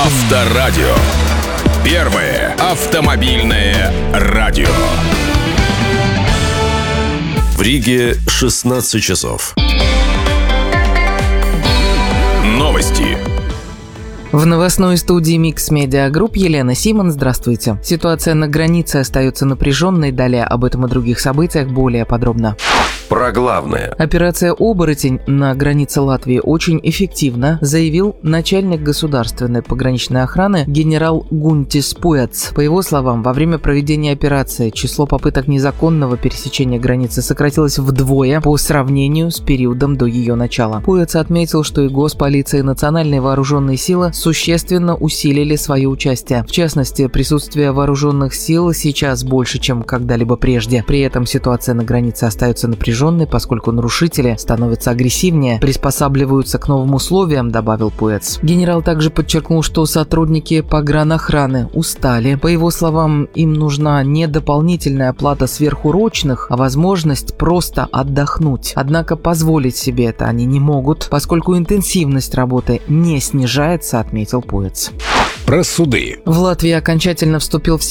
Авторадио. Первое автомобильное радио. В Риге 16 часов. Новости. В новостной студии Mix Media Group Елена Симон. Здравствуйте. Ситуация на границе остается напряженной. Далее об этом и других событиях более подробно. Про главное. Операция «Оборотень» на границе Латвии очень эффективна, заявил начальник государственной пограничной охраны генерал Гунтис Пуец. По его словам, во время проведения операции число попыток незаконного пересечения границы сократилось вдвое по сравнению с периодом до ее начала. Пуец отметил, что и Госполиция, и национальные вооруженные силы существенно усилили свое участие. В частности, присутствие вооруженных сил сейчас больше, чем когда-либо прежде. При этом ситуация на границе остается напряженной, поскольку нарушители становятся агрессивнее, приспосабливаются к новым условиям, добавил Пуец. Генерал также подчеркнул, что сотрудники погранохраны устали. По его словам, им нужна не дополнительная оплата сверхурочных, а возможность просто отдохнуть. Однако позволить себе это они не могут, поскольку интенсивность работы не снижается, отметил Пуец. Про суды. В Латвии окончательно вступил в